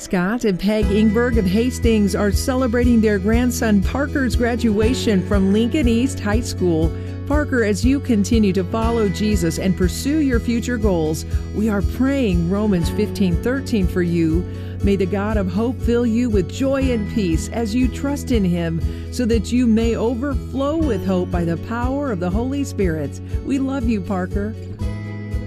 Scott and Peg Ingberg of Hastings are celebrating their grandson Parker's graduation from Lincoln East High School. Parker, as you continue to follow Jesus and pursue your future goals, we are praying Romans 15:13 for you. May the God of hope fill you with joy and peace as you trust in Him, so that you may overflow with hope by the power of the Holy Spirit. We love you, Parker.